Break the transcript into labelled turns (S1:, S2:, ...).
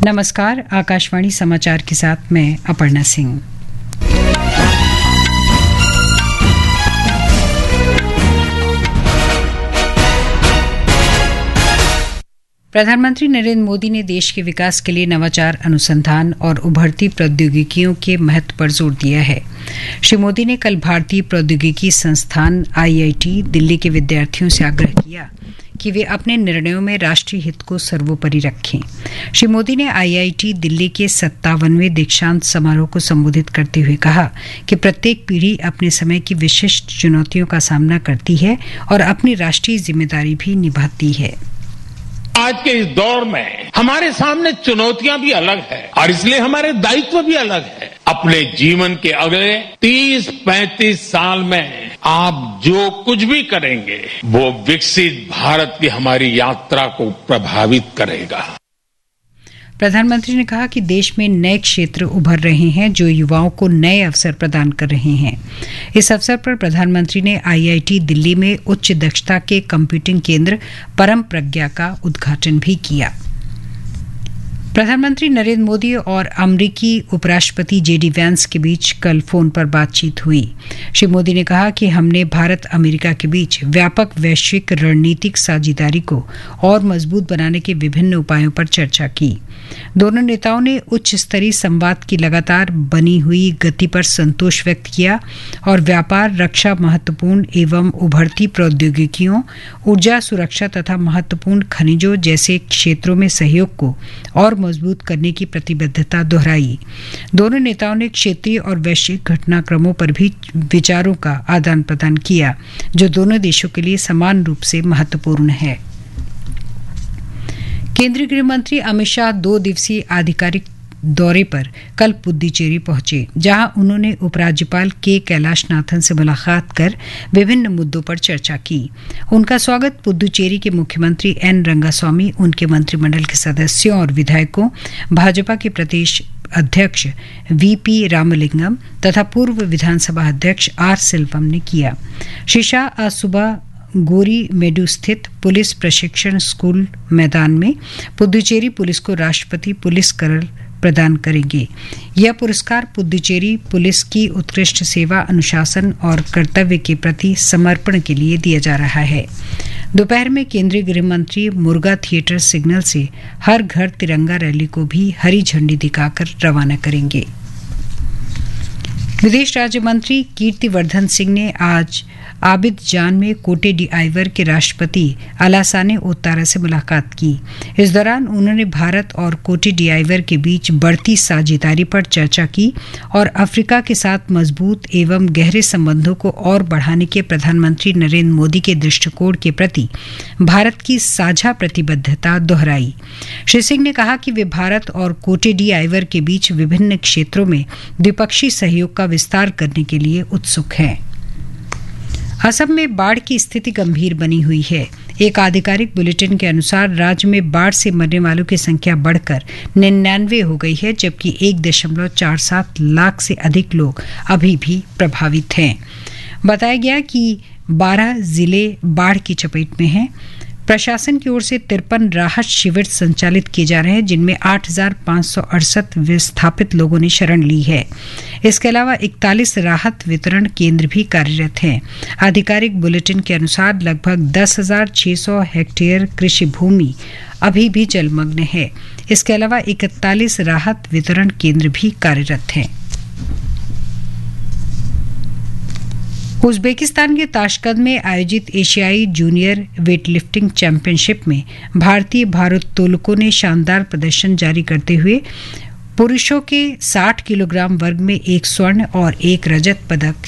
S1: नमस्कार, आकाशवाणी समाचार के साथ मैं अपर्णा सिंह। प्रधानमंत्री नरेंद्र मोदी ने देश के विकास के लिए नवाचार, अनुसंधान और उभरती प्रौद्योगिकियों के महत्व पर जोर दिया है। श्री मोदी ने कल भारतीय प्रौद्योगिकी संस्थान IIT दिल्ली के विद्यार्थियों से आग्रह किया कि वे अपने निर्णयों में राष्ट्रीय हित को सर्वोपरि रखें। श्री मोदी ने IIT दिल्ली के 57वें दीक्षांत समारोह को संबोधित करते हुए कहा कि प्रत्येक पीढ़ी अपने समय की विशिष्ट चुनौतियों का सामना करती है और अपनी राष्ट्रीय जिम्मेदारी भी निभाती है।
S2: आज के इस दौर में हमारे सामने चुनौतियां भी अलग है और इसलिए हमारे दायित्व भी अलग है। अपने जीवन के अगले 30-35 साल में आप जो कुछ भी करेंगे वो विकसित भारत की हमारी यात्रा को प्रभावित करेगा।
S1: प्रधानमंत्री ने कहा कि देश में नए क्षेत्र उभर रहे हैं जो युवाओं को नए अवसर प्रदान कर रहे हैं। इस अवसर पर प्रधानमंत्री ने IIT दिल्ली में उच्च दक्षता के कंप्यूटिंग केंद्र परम प्रज्ञा का उद्घाटन भी किया। प्रधानमंत्री नरेंद्र मोदी और अमेरिकी उपराष्ट्रपति JD वैंस के बीच कल फोन पर बातचीत हुई। श्री मोदी ने कहा कि हमने भारत अमेरिका के बीच व्यापक वैश्विक रणनीतिक साझेदारी को और मजबूत बनाने के विभिन्न उपायों पर चर्चा की। दोनों नेताओं ने उच्च स्तरीय संवाद की लगातार बनी हुई गति पर संतोष व्यक्त किया और व्यापार, रक्षा, महत्वपूर्ण एवं उभरती प्रौद्योगिकियों, ऊर्जा सुरक्षा तथा महत्वपूर्ण खनिजों जैसे क्षेत्रों में सहयोग को और मजबूत करने की प्रतिबद्धता दोहराई। दोनों नेताओं ने क्षेत्रीय और वैश्विक घटनाक्रमों पर भी विचारों का आदान प्रदान किया, जो दोनों देशों के लिए समान रूप से महत्वपूर्ण है। केंद्रीय गृह मंत्री अमित शाह 2 दिवसीय आधिकारिक दौरे पर कल पुद्दुचेरी पहुंचे, जहां उन्होंने उपराज्यपाल के कैलाशनाथन से मुलाकात कर विभिन्न मुद्दों पर चर्चा की। उनका स्वागत पुद्दुचेरी के मुख्यमंत्री N रंगास्वामी, उनके मंत्रिमंडल के सदस्यों और विधायकों, भाजपा के प्रदेश अध्यक्ष VP रामलिंगम तथा पूर्व विधानसभा अध्यक्ष R सेल्वम ने किया। श्री शाह आज सुबह गोरी मेडू स्थित पुलिस प्रशिक्षण स्कूल मैदान में पुद्दुचेरी पुलिस को राष्ट्रपति पुलिस कलर प्रदान करेंगे। यह पुरस्कार पुद्दुचेरी पुलिस की उत्कृष्ट सेवा, अनुशासन और कर्तव्य के प्रति समर्पण के लिए दिया जा रहा है। दोपहर में केंद्रीय गृह मंत्री मुर्गा थिएटर सिग्नल से हर घर तिरंगा रैली को भी हरी झंडी दिखाकर रवाना करेंगे। विदेश राज्य मंत्री कीर्तिवर्धन सिंह ने आज आबिदजान में कोटे डी आइवर के राष्ट्रपति अलासाने ओतारा से मुलाकात की। इस दौरान उन्होंने भारत और कोटे डी आइवर के बीच बढ़ती साझेदारी पर चर्चा की और अफ्रीका के साथ मजबूत एवं गहरे संबंधों को और बढ़ाने के प्रधानमंत्री नरेंद्र मोदी के दृष्टिकोण के प्रति भारत की साझा प्रतिबद्धता दोहराई। श्री सिंह ने कहा कि वे भारत और कोटे डी आइवर के बीच विभिन्न क्षेत्रों में द्विपक्षीय सहयोग का विस्तार करने के लिए उत्सुक हैं। असम में बाढ़ की स्थिति गंभीर बनी हुई है। एक आधिकारिक बुलेटिन के अनुसार राज्य में बाढ़ से मरने वालों की संख्या बढ़कर 99 हो गई है, जबकि 1.47 लाख से अधिक लोग अभी भी प्रभावित हैं। बताया गया कि 12 जिले बाढ़ की चपेट में हैं। प्रशासन की ओर से 53 राहत शिविर संचालित किए जा रहे हैं, जिनमें 8,568 विस्थापित लोगों ने शरण ली है। इसके अलावा 41 राहत वितरण केंद्र भी कार्यरत हैं। आधिकारिक बुलेटिन के अनुसार लगभग 10,600 हेक्टेयर कृषि भूमि अभी भी जलमग्न है। इसके अलावा 41 राहत वितरण केंद्र भी कार्यरत हैं। उज्बेकिस्तान के ताशकंद में आयोजित एशियाई जूनियर वेटलिफ्टिंग चैंपियनशिप में भारतीय भारोत्तोलकों ने शानदार प्रदर्शन जारी करते हुए पुरुषों के 60 किलोग्राम वर्ग में 1 स्वर्ण और 1 रजत पदक